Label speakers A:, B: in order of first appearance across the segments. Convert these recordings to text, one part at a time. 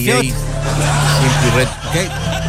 A: DJ Simply Red.
B: Ok.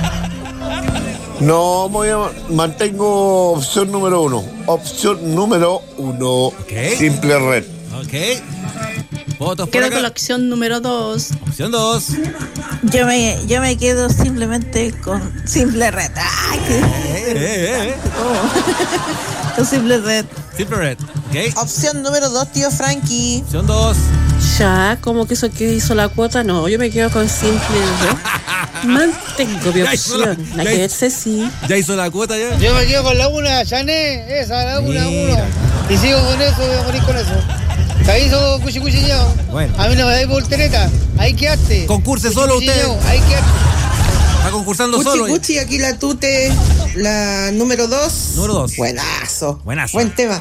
C: No, mantengo opción número 1. Opción número 1.
B: Ok.
C: Simple Red.
B: Ok. Votos por
D: Quedo
B: acá.
D: con la opción número 2.
B: Opción 2.
E: Yo me quedo simplemente con Simple Red. ¡Ay, qué! Con Simple Red.
B: Simple Red. Ok.
F: Opción número 2, tío Frankie.
B: Opción 2.
D: Ya, como que eso que hizo la cuota, no, yo me quedo con Simple Red. Mantengo mi
B: Ya hizo la-
D: opción. La
B: ya
D: que
B: hizo-
D: verse sí.
B: ¿Ya hizo la cuota ya?
G: Yo me quedo con la 1, Jané, esa, la 1,
B: Mira.
G: 1. Y sigo con eso, voy a morir con eso. Te hizo cuchicuchiñao.
B: Bueno.
G: A mí no me dais voltereta. Ahí quedaste.
B: Concurse solo usted.
G: Cuchicuchiñao, ahí quedaste.
B: Está concursando
F: Cuchi,
B: solo.
F: Cuchi, aquí la tute, la número 2.
B: Número 2.
F: Buenazo.
B: Buenazo.
F: Buen tema.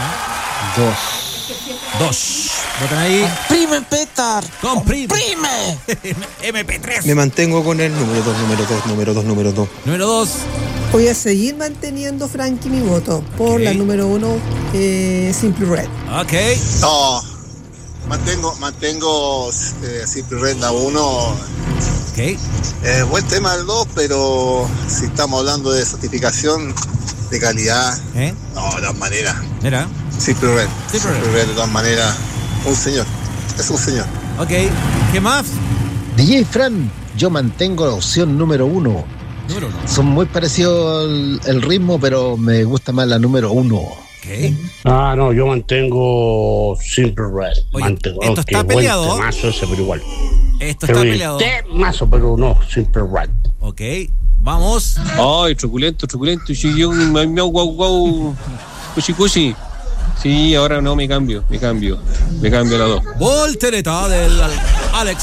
B: 2. Votan ahí.
F: Prime Petar.
B: Comprime.
F: Prime.
B: MP3.
H: Me mantengo con el número 2.
B: Número 2.
I: Voy a seguir manteniendo, Frankie, mi voto por la número 1, Simple Red.
B: Ok.
J: No, mantengo Simple Red la 1.
B: Ok.
J: Buen tema el 2, pero si estamos hablando de certificación de calidad, no, de todas maneras.
B: Mira.
J: Simple Red.
B: Simple
J: Simple Red, de todas maneras, un señor. Es un señor.
B: Ok. ¿Qué más?
K: DJ Fran, yo mantengo la opción número 1.
B: Número 1.
K: Son muy parecidos el ritmo, pero me gusta más la número 1.
B: Ok.
L: Ah, no, yo mantengo Simple Red.
B: Oye,
L: mantengo,
B: esto está peleado.
L: Buen temazo ese, pero igual.
B: Esto está peleado.
L: Temazo, pero no, Simple Red.
B: Ok. Vamos.
M: Ay, truculento. Sí, yo guau. Cuchi. Sí, ahora no, me cambio a la 2.
B: Voltereta del Alex.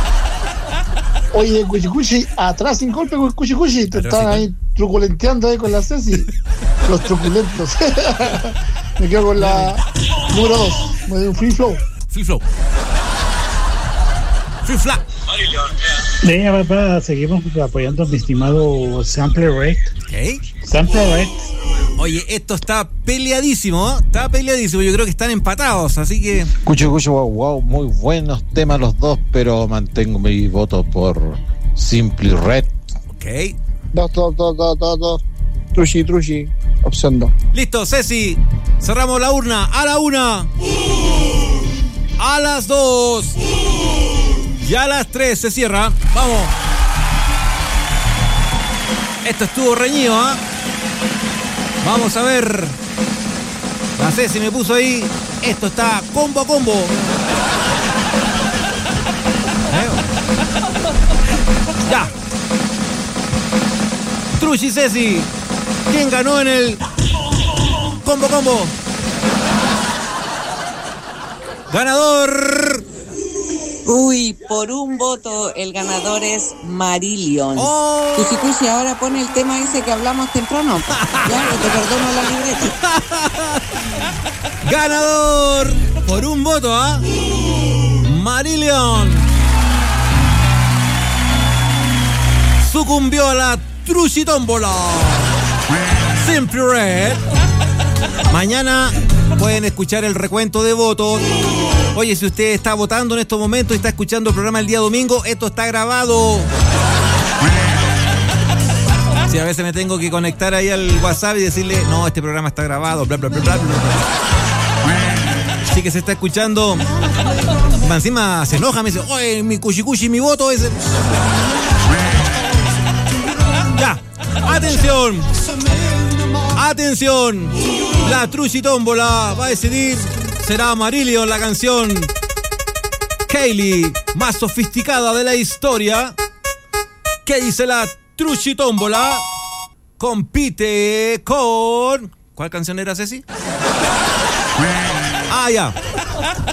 N: Oye, Cuchicuchi, atrás sin golpe con Cuchicuchi. Te están ahí truculenteando ahí con la Ceci. Los truculentos. Me quedo con la número 2. Me doy un free flow.
B: Free flat.
O: Venga, papá, seguimos apoyando a mi estimado Sample Red.
B: Ok.
O: Sample Red.
B: Oye, esto está peleadísimo, ¿eh? Está peleadísimo. Yo creo que están empatados, así que.
K: Cucho, wow, muy buenos temas los dos, pero mantengo mi voto por Simple Red.
B: Ok.
N: 2. Truchi. Opción 2.
B: Listo, Ceci. Cerramos la urna. A la 1. A las 2. Y a las 3 se cierra. Vamos. Esto estuvo reñido, ¿ah? Vamos a ver. La Ceci me puso ahí. Esto está combo a combo. Ya. Truchi Ceci. ¿Quién ganó en el combo? Ganador.
P: Uy, por un voto el ganador es Marillion. Cuchi, ahora pone el tema ese que hablamos temprano. Ya, te perdono la libreta.
B: Ganador por un voto, ¿ah? Marillion. Sucumbió a la truchitómbola. Simple Red. Mañana pueden escuchar el recuento de votos. Oye, si usted está votando en estos momentos y está escuchando el programa el día domingo, esto está grabado. Sí, a veces me tengo que conectar ahí al WhatsApp y decirle, no, este programa está grabado, bla. Sí que se está escuchando. Encima se enoja, me dice, oye, mi cuchicuchi, mi voto es... Ya, atención, la truchitómbola va a decidir, será Marillion la canción Kaylee más sofisticada de la historia. ¿Qué dice la truchitómbola? Compite con... ¿Cuál canción era, Ceci? Ah, ya.